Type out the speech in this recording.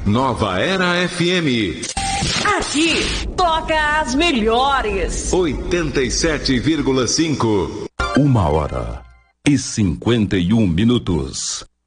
Nova Era FM. Aqui toca as melhores. 87,5. 1h51.